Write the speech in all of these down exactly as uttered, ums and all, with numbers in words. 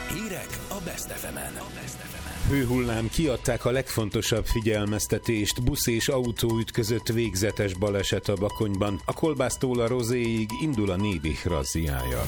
Hírek a Best ef emen. Hőhullám, kiadták a legfontosabb figyelmeztetést, busz és autó ütközött, végzetes baleset a Bakonyban. A kolbásztól a rozéig indul a Nédich razziája.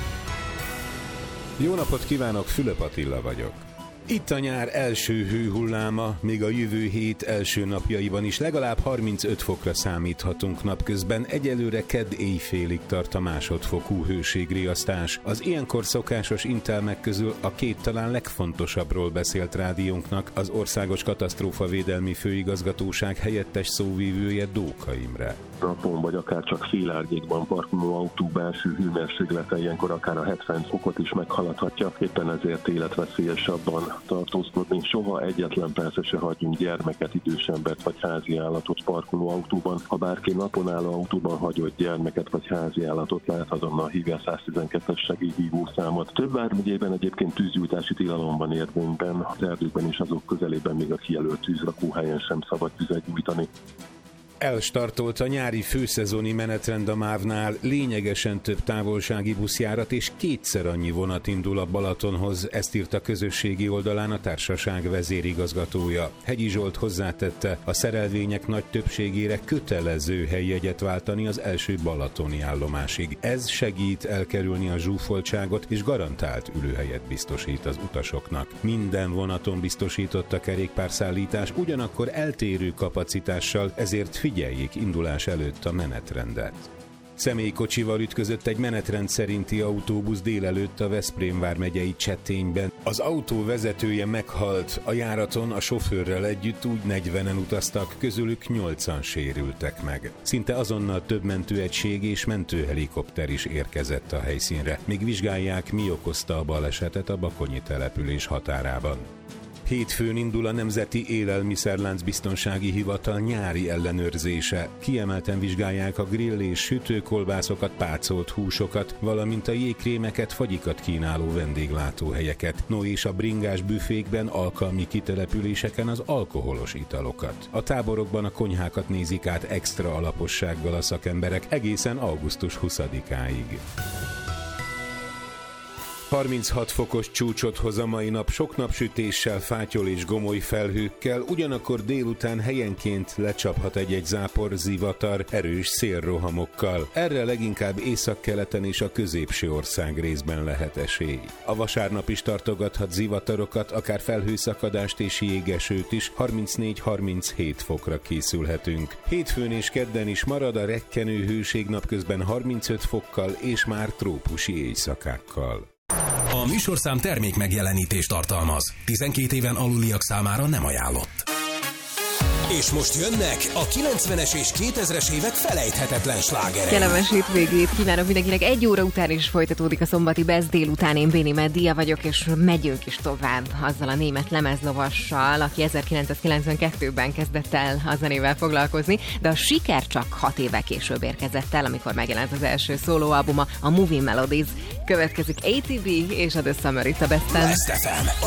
Jó napot kívánok, Fülöp Attila vagyok. Itt a nyár első hőhulláma, még a jövő hét első napjaiban is legalább harmincöt fokra számíthatunk napközben, egyelőre kedd éjfélig tart a másodfokú hőségriasztás. Az ilyenkor szokásos intelmek közül a két talán legfontosabbról beszélt rádiónknak az Országos Katasztrófavédelmi Főigazgatóság helyettes szóvivője Dóka Imre. Napon vagy akár csak szélárnyékban parkoló autó belső hőmérséklete ilyenkor akár a hetven fokot is meghaladhatja, éppen ezért életveszélyesabban tartózkodni. Soha egyetlen percre se hagyjunk gyermeket, idős embert vagy házi állatot parkoló autóban. Ha bárki napon álló autóban hagyott gyermeket vagy házi állatot lát, azonnal hívja a száz tizenkettes segélyhívó számot. Több vármegyében egyébként tűzgyújtási tilalom van érvényben, az erdőkben és azok közelében még a kijelölt tűzrakóhelyen sem szabad tüzet gyújtani. Elstartolt a nyári főszezoni menetrend a mávnál, lényegesen több távolsági buszjárat és kétszer annyi vonat indul a Balatonhoz, ezt írt a közösségi oldalán a társaság vezérigazgatója. Hegyi Zsolt hozzátette, a szerelvények nagy többségére kötelező helyjegyet váltani az első balatoni állomásig. Ez segít elkerülni a zsúfoltságot és garantált ülőhelyet biztosít az utasoknak. Minden vonaton biztosított a kerékpárszállítás, ugyanakkor eltérő kapacitással, ezért figyeljék indulás előtt a menetrendet. Személykocsival ütközött egy menetrend szerinti autóbusz délelőtt a Veszprém vármegyei Csetényben. Az autó vezetője meghalt, a járaton a sofőrrel együtt úgy negyvenen utaztak, közülük nyolcan sérültek meg. Szinte azonnal több mentőegység és mentőhelikopter is érkezett a helyszínre. Még vizsgálják, mi okozta a balesetet a bakonyi település határában. Hétfőn indul a Nemzeti Élelmiszerlánc Biztonsági Hivatal nyári ellenőrzése. Kiemelten vizsgálják a grill és sütőkolbászokat, pácolt húsokat, valamint a jégkrémeket, fagyikat kínáló vendéglátóhelyeket. No és a bringás büfékben, alkalmi kitelepüléseken az alkoholos italokat. A táborokban a konyhákat nézik át extra alapossággal a szakemberek egészen augusztus huszadikáig. harminchat fokos csúcsot hoz a mai nap, sok napsütéssel, fátyol és gomoly felhőkkel, ugyanakkor délután helyenként lecsaphat egy-egy zápor, zivatar, erős szélrohamokkal. Erre leginkább északkeleten és a középső ország részben lehet esély. A vasárnap is tartogathat zivatarokat, akár felhőszakadást és jégesőt is, harmincnégy-harminchét fokra készülhetünk. Hétfőn és kedden is marad a rekkenő hőség, napközben harmincöt fokkal és már trópusi éjszakákkal. A műsorszám termék megjelenítést tartalmaz. tizenkét éven aluliak számára nem ajánlott. És most jönnek a kilencvenes és kétezres évek felejthetetlen slágerei. Kellemes hétvégét kívánok mindenkinek. Egy óra után is folytatódik a szombati Best délután. Én Béni Meddia vagyok, és megyünk is tovább azzal a német lemezlovassal, aki ezerkilencszázkilencvenkettőben kezdett el a zenével foglalkozni, de a siker csak hat évvel később érkezett el, amikor megjelent az első szólóalbuma, a Moving Melodies. Következik á té bé és a The Summer itt a Besten. Best ef em,